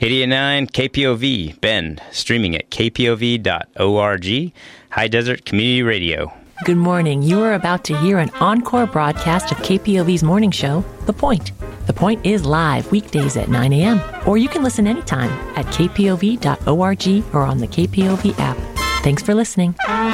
88.9 KPOV, Bend, streaming at kpov.org, High Desert Community Radio. Good morning. You are about to hear an encore broadcast of KPOV's morning show, The Point. The Point is live weekdays at 9 a.m., or you can listen anytime at kpov.org or on the KPOV app. Thanks for listening.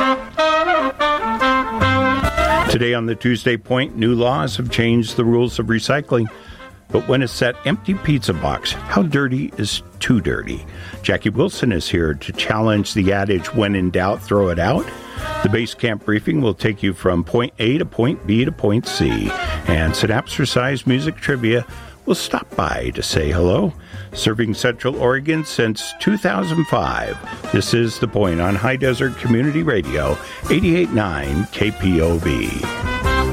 Today on the Tuesday Point, new laws have changed the rules of recycling. But when it's that empty pizza box, how dirty is too dirty? Jackie Wilson is here to challenge the adage, when in doubt, throw it out. The Base Camp Briefing will take you from point A to point B to point C. And Synapsercise Music Trivia will stop by to say hello. Serving Central Oregon since 2005, this is The Point on High Desert Community Radio, 88.9 KPOV.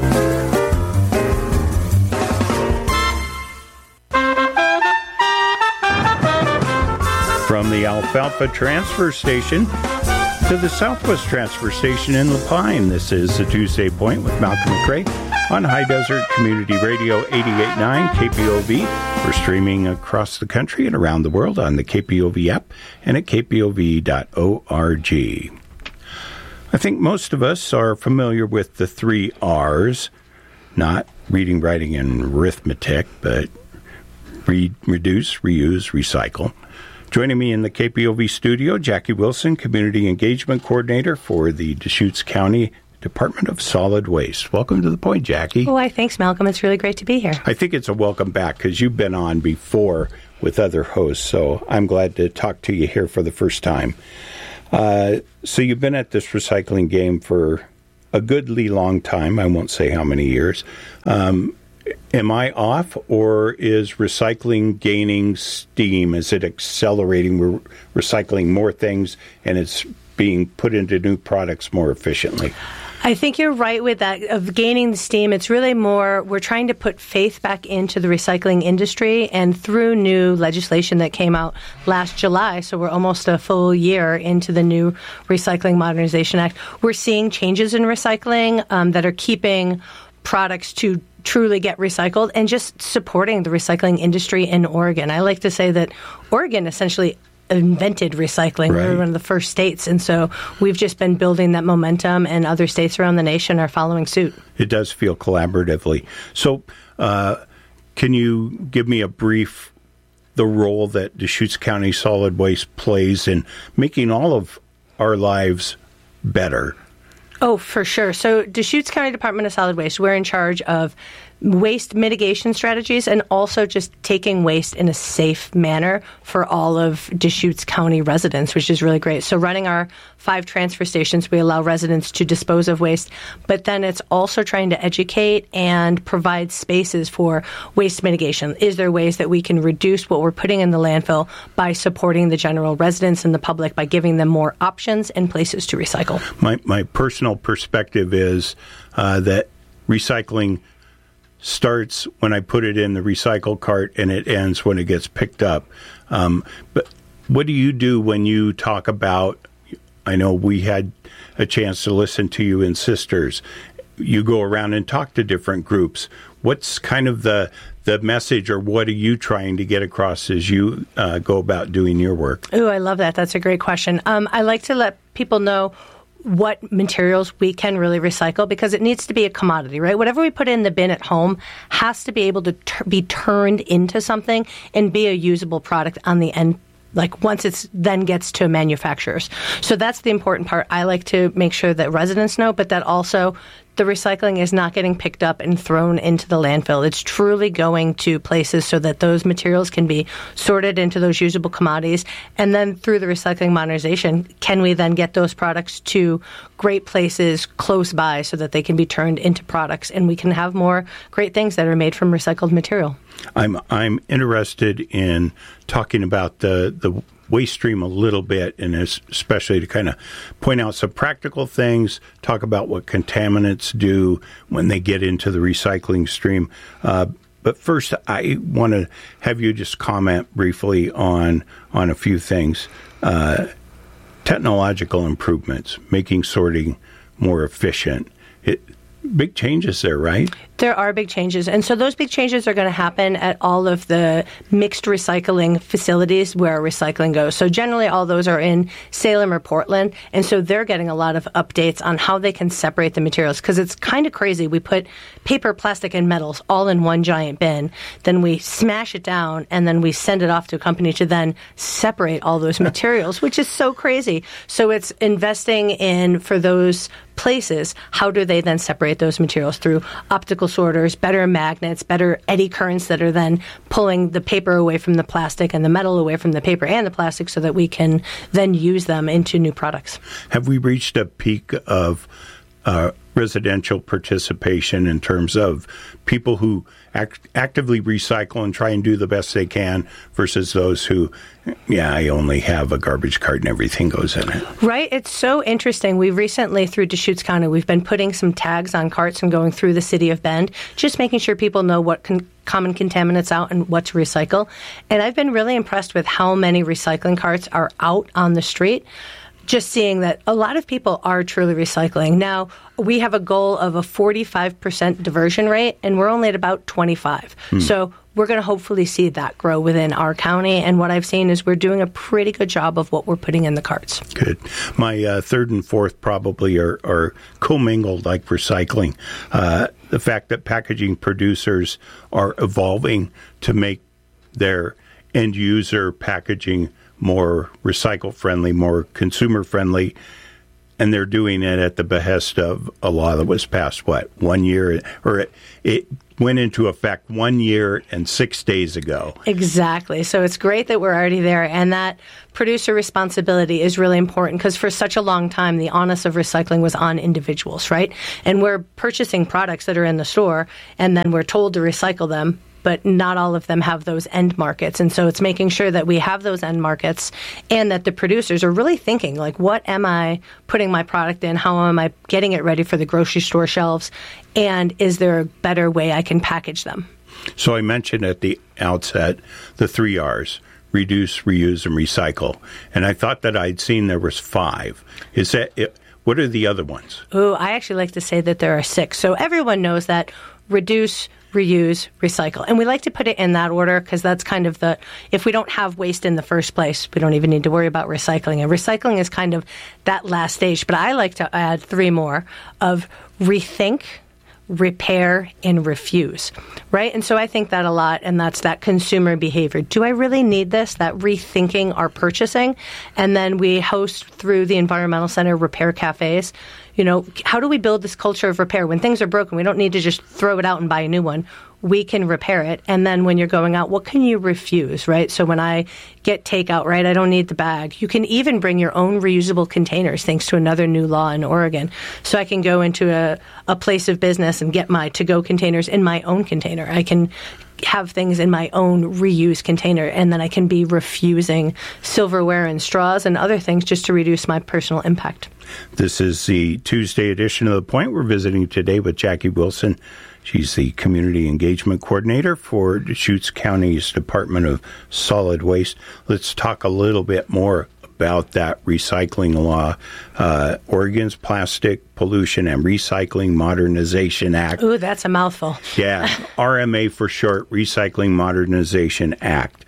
From the Alfalfa Transfer Station to the Southwest Transfer Station in Lapine, this is the Tuesday Point with Malcolm McRae on High Desert Community Radio 88.9 KPOV. We're streaming across the country and around the world on the KPOV app and at kpov.org. I think most of us are familiar with the 3 R's, not reading, writing, and arithmetic, but read, reduce, reuse, recycle. Joining me in the KPOV studio, Jackie Wilson, Community Engagement Coordinator for the Deschutes County Department of Solid Waste. Welcome to The Point, Jackie. Why, thanks, Malcolm. It's really great to be here. I think it's a welcome back because you've been on before with other hosts, so I'm glad to talk to you here for the first time. So you've been at this recycling game for a goodly long time. I won't say how many years. Am I off, or is recycling gaining steam? Is it accelerating? We're recycling more things, and it's being put into new products more efficiently. I think you're right with that, of gaining the steam. It's really more, we're trying to put faith back into the recycling industry, and through new legislation that came out last July, so we're almost a full year into the new Recycling Modernization Act, we're seeing changes in recycling that are keeping products to truly get recycled and just supporting the recycling industry in Oregon. I like to say that Oregon essentially invented recycling. Right. We were one of the first states, and so we've just been building that momentum, and other states around the nation are following suit. It does feel collaboratively. So can you give me a brief, the role that Deschutes County Solid Waste plays in making all of our lives better? Oh, for sure. So Deschutes County Department of Solid Waste, we're in charge of waste mitigation strategies and also just taking waste in a safe manner for all of Deschutes County residents, which is really great. So running our 5 transfer stations, we allow residents to dispose of waste, but then it's also trying to educate and provide spaces for waste mitigation. Is there ways that we can reduce what we're putting in the landfill by supporting the general residents and the public by giving them more options and places to recycle? My personal perspective is that recycling starts when I put it in the recycle cart and it ends when it gets picked up. But what do you do when you talk about, I know we had a chance to listen to you in Sisters. You go around and talk to different groups. What's kind of the message, or what are you trying to get across as you go about doing your work? Ooh, I love that. That's a great question. I like to let people know what materials we can really recycle, because it needs to be a commodity, right? Whatever we put in the bin at home has to be able to be turned into something and be a usable product on the end, like once it's then gets to manufacturers. So that's the important part. I like to make sure that residents know, but that also the recycling is not getting picked up and thrown into the landfill. It's truly going to places so that those materials can be sorted into those usable commodities. And then through the recycling modernization, can we then get those products to great places close by so that they can be turned into products and we can have more great things that are made from recycled material? I'm interested in talking about the waste stream a little bit, and especially to kind of point out some practical things, talk about what contaminants do when they get into the recycling stream. But first, I want to have you just comment briefly on a few things. Technological improvements, making sorting more efficient. big changes there, right? There are big changes. And so those big changes are going to happen at all of the mixed recycling facilities where recycling goes. So generally all those are in Salem or Portland. And so they're getting a lot of updates on how they can separate the materials, because it's kind of crazy. We put paper, plastic, and metals all in one giant bin. Then we smash it down, and then we send it off to a company to then separate all those materials, which is so crazy. So it's investing in, for those places, how do they then separate those materials through optical sorters, better magnets, better eddy currents that are then pulling the paper away from the plastic and the metal away from the paper and the plastic, so that we can then use them into new products. Have we reached a peak of residential participation in terms of people who actively recycle and try and do the best they can versus those who, I only have a garbage cart and everything goes in it? Right. It's so interesting. We recently, through Deschutes County, we've been putting some tags on carts and going through the city of Bend, just making sure people know what common contaminants out and what to recycle. And I've been really impressed with how many recycling carts are out on the street. Just seeing that a lot of people are truly recycling. Now, we have a goal of a 45% diversion rate, and we're only at about 25. So we're going to hopefully see that grow within our county. And what I've seen is we're doing a pretty good job of what we're putting in the carts. Good. My third and fourth probably are commingled, like recycling. The fact that packaging producers are evolving to make their end user packaging more recycle-friendly, more consumer-friendly, and they're doing it at the behest of a law that was passed, 1 year, or it went into effect 1 year and 6 days ago. Exactly. So it's great that we're already there, and that producer responsibility is really important, because for such a long time, the onus of recycling was on individuals, right? And we're purchasing products that are in the store, and then we're told to recycle them, but not all of them have those end markets. And so it's making sure that we have those end markets, and that the producers are really thinking, like, what am I putting my product in? How am I getting it ready for the grocery store shelves? And is there a better way I can package them? So I mentioned at the outset the 3 R's: reduce, reuse, and recycle. And I thought that I'd seen there was 5. Is that it? What are the other ones? Oh, I actually like to say that there are 6. So everyone knows that reduce, reuse, recycle. And we like to put it in that order, because that's kind of if we don't have waste in the first place, we don't even need to worry about recycling. And recycling is kind of that last stage. But I like to add 3 more of rethink, repair, and refuse, right? And so I think that a lot, and that's that consumer behavior. Do I really need this? That rethinking our purchasing. And then we host, through the Environmental Center, repair cafes. How do we build this culture of repair? When things are broken, we don't need to just throw it out and buy a new one. We can repair it. And then when you're going out, what can you refuse, right? So when I get takeout, right, I don't need the bag. You can even bring your own reusable containers, thanks to another new law in Oregon. So I can go into a place of business and get my to-go containers in my own container. I can have things in my own reuse container, and then I can be refusing silverware and straws and other things, just to reduce my personal impact. This is the Tuesday edition of The Point. We're visiting today with Jackie Wilson. She's the Community Engagement Coordinator for Deschutes County's Department of Solid Waste. Let's talk a little bit more about that recycling law. Oregon's Plastic Pollution and Recycling Modernization Act. Ooh, that's a mouthful. Yeah, RMA for short, Recycling Modernization Act.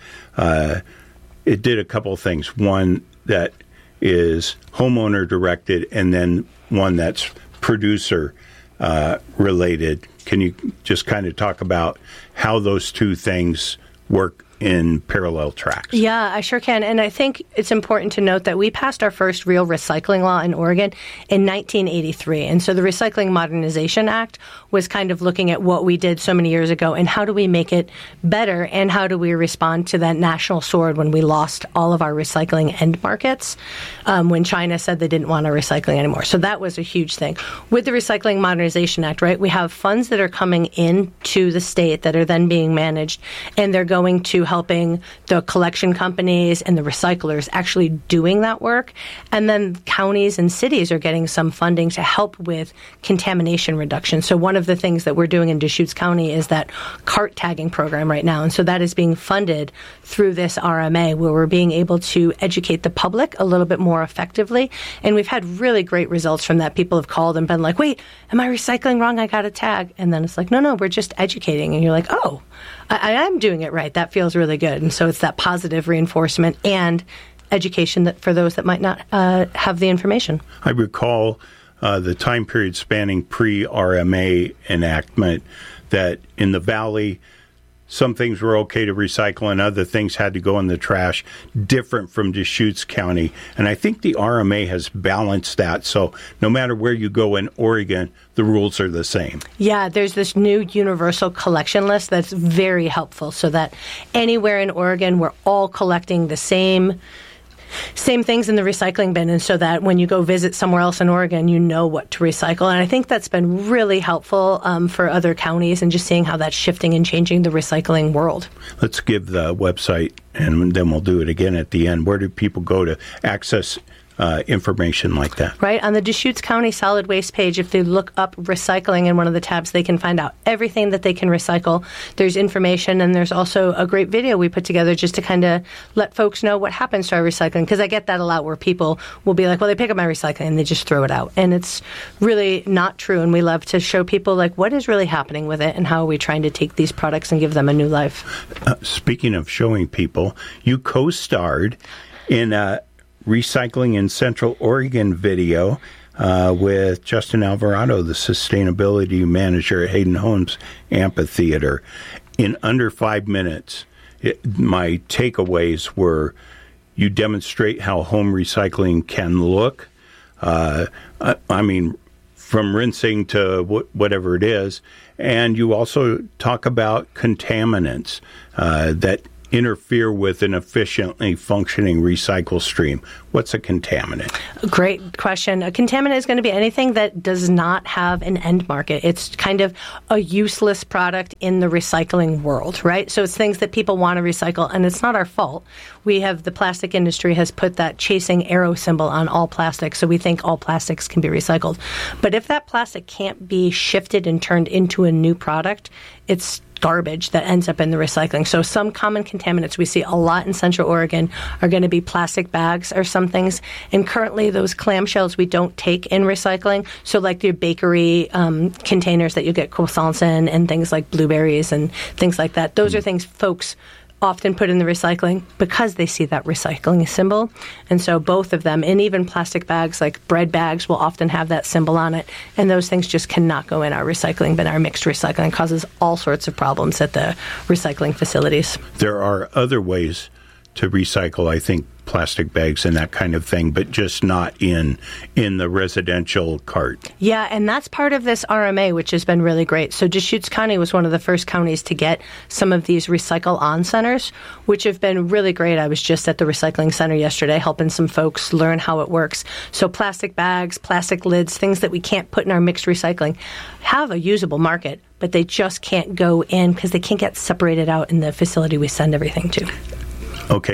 It did a couple of things. One that is homeowner directed, and then one that's producer related. Can you just kind of talk about how those two things work in parallel tracks? Yeah, I sure can. And I think it's important to note that we passed our first real recycling law in Oregon in 1983. And so the Recycling Modernization Act was kind of looking at what we did so many years ago and how do we make it better, and how do we respond to that national sword when we lost all of our recycling end markets, when China said they didn't want our recycling anymore. So that was a huge thing. With the Recycling Modernization Act, right, we have funds that are coming into the state that are then being managed, and they're going to helping the collection companies and the recyclers actually doing that work. And then counties and cities are getting some funding to help with contamination reduction. So one of the things that we're doing in Deschutes County is that cart tagging program right now. And so that is being funded through this RMA, where we're being able to educate the public a little bit more effectively. And we've had really great results from that. People have called and been like, wait, am I recycling wrong? I got a tag. And then it's like, no, we're just educating. And you're like, oh, I am doing it right. That feels really good. And so it's that positive reinforcement and education that for those that might not have the information. I recall the time period spanning pre-RMA enactment that in the Valley, some things were okay to recycle and other things had to go in the trash, different from Deschutes County. And I think the RMA has balanced that. So no matter where you go in Oregon, the rules are the same. Yeah, there's this new universal collection list that's very helpful so that anywhere in Oregon, we're all collecting the same things in the recycling bin, and so that when you go visit somewhere else in Oregon, you know what to recycle. And I think that's been really helpful for other counties and just seeing how that's shifting and changing the recycling world. Let's give the website, and then we'll do it again at the end. Where do people go to access information like that? Right. On the Deschutes County solid waste page, if they look up recycling in one of the tabs, they can find out everything that they can recycle. There's information, and there's also a great video we put together just to kind of let folks know what happens to our recycling. Because I get that a lot where people will be like, well, they pick up my recycling and they just throw it out. And it's really not true. And we love to show people like what is really happening with it and how are we trying to take these products and give them a new life. Speaking of showing people, you co-starred in a Recycling in Central Oregon video with Justin Alvarado, the sustainability manager at Hayden Homes Amphitheater. In under 5 minutes, my takeaways were you demonstrate how home recycling can look. I mean, from rinsing to whatever it is. And you also talk about contaminants that interfere with an efficiently functioning recycle stream. What's a contaminant? Great question. A contaminant is going to be anything that does not have an end market. It's kind of a useless product in the recycling world, right? So it's things that people want to recycle, and it's not our fault. The plastic industry has put that chasing arrow symbol on all plastics, so we think all plastics can be recycled. But if that plastic can't be shifted and turned into a new product, it's garbage that ends up in the recycling. So some common contaminants we see a lot in Central Oregon are going to be plastic bags or some things. And currently those clamshells we don't take in recycling. So like the bakery containers that you get croissants in and things like blueberries and things like that. Those are things folks often put in the recycling because they see that recycling symbol. And so both of them, and even plastic bags like bread bags will often have that symbol on it. And those things just cannot go in our recycling bin. Our mixed recycling causes all sorts of problems at the recycling facilities. There are other ways to recycle, I think, plastic bags and that kind of thing, but just not in the residential cart. Yeah, and that's part of this RMA, which has been really great. So Deschutes County was one of the first counties to get some of these Recycle On centers, which have been really great. I was just at the recycling center yesterday helping some folks learn how it works. So plastic bags, plastic lids, things that we can't put in our mixed recycling have a usable market, but they just can't go in because they can't get separated out in the facility we send everything to. Okay,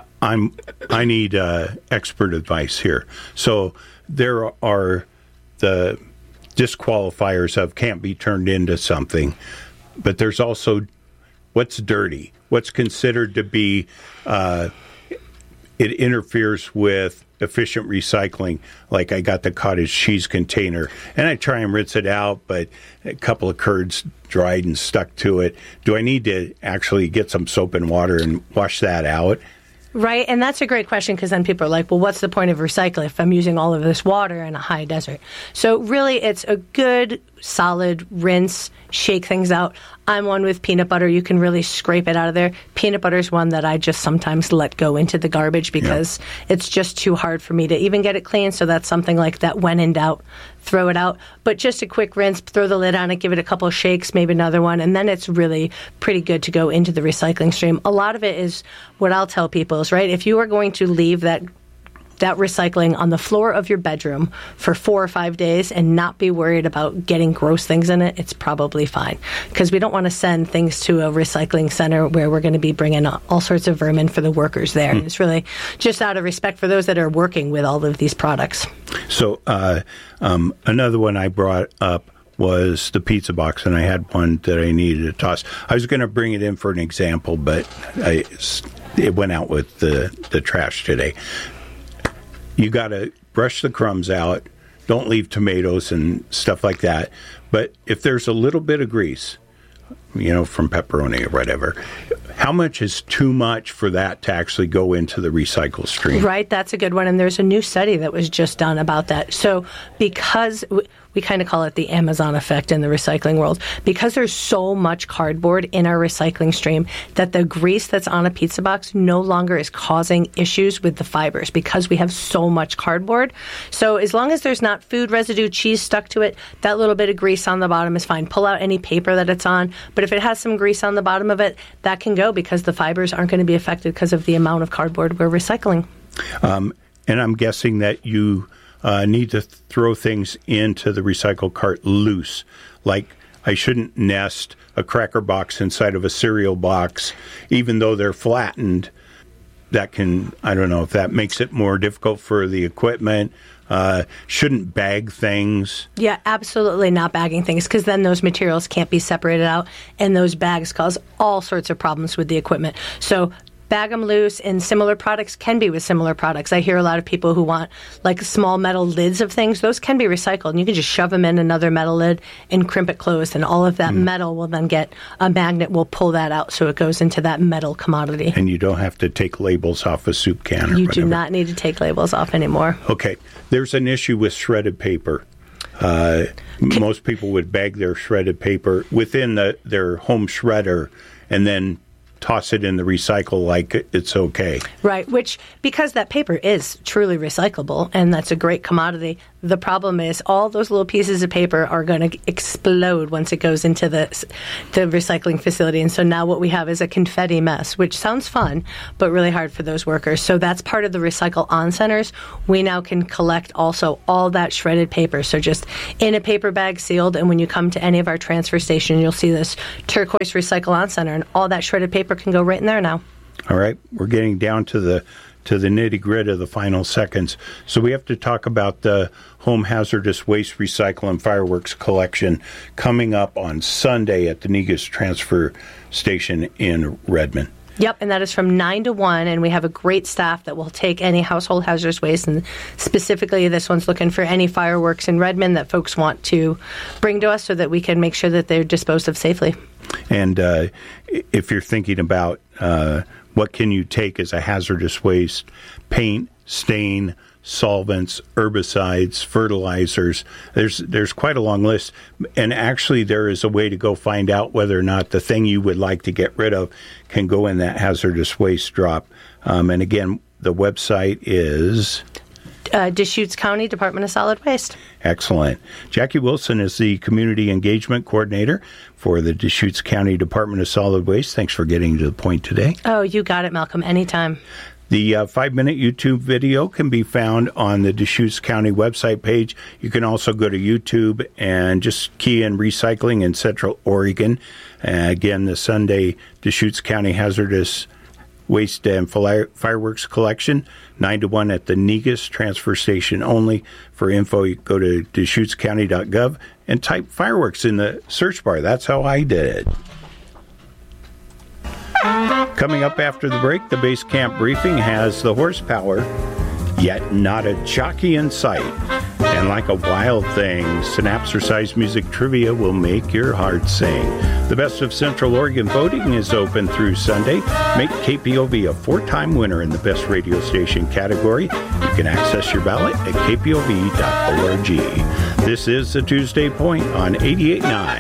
I need expert advice here. So there are the disqualifiers of can't be turned into something, but there's also what's dirty, what's considered to be it interferes with efficient recycling. Like I got the cottage cheese container and I try and rinse it out, but a couple of curds dried and stuck to it. Do I need to actually get some soap and water and wash that out? Right, and that's a great question because then people are like, well, what's the point of recycling if I'm using all of this water in a high desert? So really, it's a good, solid rinse, shake things out. I'm one with peanut butter. You can really scrape it out of there. Peanut butter is one that I just sometimes let go into the garbage because it's just too hard for me to even get it clean. So that's something like that. When in doubt, throw it out. But just a quick rinse, throw the lid on it, give it a couple of shakes, maybe another one, and then it's really pretty good to go into the recycling stream. A lot of it is what I'll tell people is, right, if you are going to leave that that recycling on the floor of your bedroom for 4 or 5 days and not be worried about getting gross things in it, it's probably fine. Because we don't want to send things to a recycling center where we're going to be bringing all sorts of vermin for the workers there. And it's really just out of respect for those that are working with all of these products. So another one I brought up was the pizza box, and I had one that I needed to toss. I was going to bring it in for an example, but it went out with the trash today. You got to brush the crumbs out. Don't leave tomatoes and stuff like that. But if there's a little bit of grease, from pepperoni or whatever, how much is too much for that to actually go into the recycle stream? Right, that's a good one. And there's a new study that was just done about that. So because we kind of call it the Amazon effect in the recycling world, because there's so much cardboard in our recycling stream that the grease that's on a pizza box no longer is causing issues with the fibers because we have so much cardboard. So as long as there's not food residue, cheese stuck to it, that little bit of grease on the bottom is fine. Pull out any paper that it's on. But if it has some grease on the bottom of it, that can go because the fibers aren't going to be affected because of the amount of cardboard we're recycling. And I'm guessing that you need to throw things into the recycle cart loose. Like, I shouldn't nest a cracker box inside of a cereal box, even though they're flattened. That can, I don't know if that makes it more difficult for the equipment. Shouldn't bag things. Yeah, absolutely not bagging things, because then those materials can't be separated out, and those bags cause all sorts of problems with the equipment. So bag them loose, and similar products can be with similar products. I hear a lot of people who want like small metal lids of things. Those can be recycled, and you can just shove them in another metal lid and crimp it closed, and all of that metal will then get a magnet will pull that out, so it goes into that metal commodity. And you don't have to take labels off a soup can or You whatever. do not need to take labels off anymore. Okay. There's an issue with shredded paper. Most people would bag their shredded paper within their home shredder and then toss it in the recycle like it's okay. Right, which, because that paper is truly recyclable, and that's a great commodity, the problem is all those little pieces of paper are going to explode once it goes into the recycling facility. And so now what we have is a confetti mess, which sounds fun, but really hard for those workers. So that's part of the Recycle On Centers. We now can collect also all that shredded paper. So just in a paper bag sealed, and when you come to any of our transfer stations, you'll see this turquoise Recycle On Center, and all that shredded paper can go right in there now. All right, we're getting down to the nitty-gritty of the final seconds. So we have to talk about the Home Hazardous Waste Recycle and Fireworks Collection coming up on Sunday at the Negus Transfer Station in Redmond. Yep, and that is from 9 to 1, and we have a great staff that will take any household hazardous waste, and specifically this one's looking for any fireworks in Redmond that folks want to bring to us so that we can make sure that they're disposed of safely. And if you're thinking about what can you take as a hazardous waste, paint, stain, solvents, herbicides, fertilizers, there's quite a long list. And actually there is a way to go find out whether or not the thing you would like to get rid of can go in that hazardous waste drop. And again, the website is Deschutes County Department of Solid Waste. Excellent. Jackie Wilson is the Community Engagement Coordinator for the Deschutes County Department of Solid Waste. Thanks for getting to the point today. Oh, you got it, Malcolm. Anytime. The 5-minute YouTube video can be found on the Deschutes County website page. You can also go to YouTube and just key in recycling in Central Oregon. Again, the Sunday Deschutes County Hazardous Waste and Fireworks Collection, 9 to 1 at the Negus Transfer Station only. For info, you go to DeschutesCounty.gov and type fireworks in the search bar. That's how I did it. Coming up after the break, the Base Camp Briefing has the horsepower, yet not a jockey in sight. And like a wild thing, Synapsercise Music Trivia will make your heart sing. The Best of Central Oregon voting is open through Sunday. Make KPOV a 4-time winner in the Best Radio Station category. You can access your ballot at kpov.org. This is the Tuesday Point on 88.9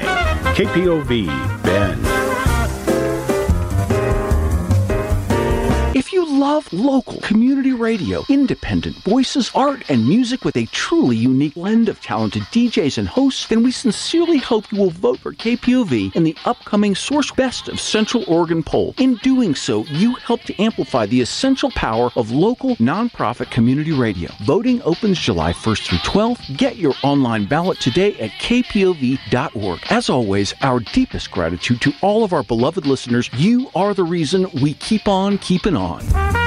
KPOV Bend. If you you love local community radio, independent voices, art, and music with a truly unique blend of talented DJs and hosts, then we sincerely hope you will vote for KPOV in the upcoming Source Best of Central Oregon poll. In doing so, you help to amplify the essential power of local, nonprofit community radio. Voting opens July 1st through 12th. Get your online ballot today at kpov.org. As always, our deepest gratitude to all of our beloved listeners. You are the reason we keep on keeping on.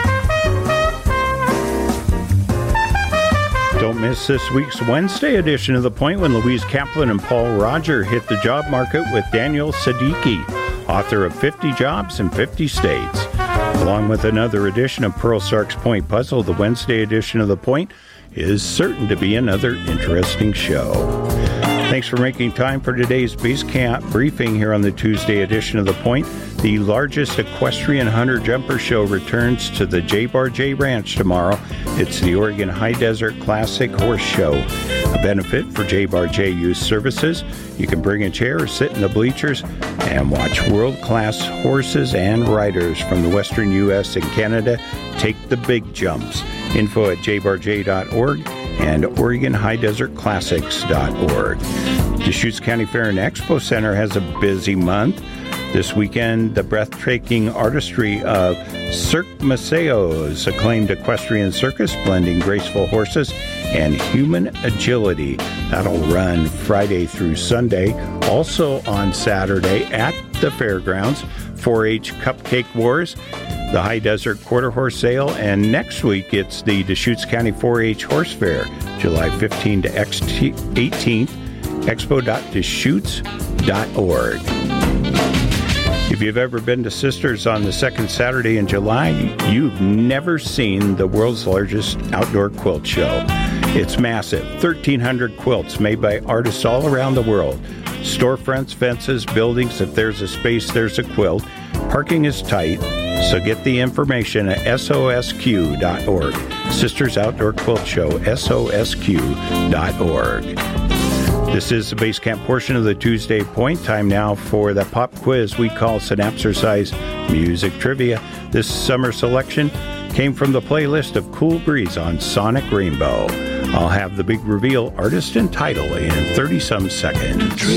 Don't miss this week's Wednesday edition of The Point when Louise Kaplan and Paul Roger hit the job market with Daniel Siddiqui, author of 50 Jobs in 50 States. Along with another edition of Pearl Sark's Point Puzzle, the Wednesday edition of The Point is certain to be another interesting show. Thanks for making time for today's Base Camp briefing here on the Tuesday edition of The Point. The largest equestrian hunter-jumper show returns to the J-Bar J Ranch tomorrow. It's the Oregon High Desert Classic Horse Show, a benefit for J-Bar J Youth Services. You can bring a chair or sit in the bleachers and watch world-class horses and riders from the Western U.S. and Canada take the big jumps. Info at jbarj.org and OregonHighDesertClassics.org. Deschutes County Fair and Expo Center has a busy month. This weekend, the breathtaking artistry of Cirque Maceo's acclaimed equestrian circus, blending graceful horses and human agility. That'll run Friday through Sunday. Also on Saturday at the fairgrounds, 4-H Cupcake Wars, the High Desert Quarter Horse Sale, and next week it's the Deschutes County 4-H Horse Fair, July 15 to 18th, expo.deschutes.org. If you've ever been to Sisters on the second Saturday in July, you've never seen the world's largest outdoor quilt show. It's massive, 1,300 quilts made by artists all around the world. Storefronts, fences, buildings, if there's a space, there's a quilt. Parking is tight, so get the information at sosq.org. Sisters Outdoor Quilt Show, sosq.org. This is the Base Camp portion of the Tuesday Point. Time now for the pop quiz we call Synapsercise Music Trivia. This summer selection came from the playlist of Cool Breeze on Sonic Rainbow. I'll have the big reveal, artist and title, in 30-some seconds.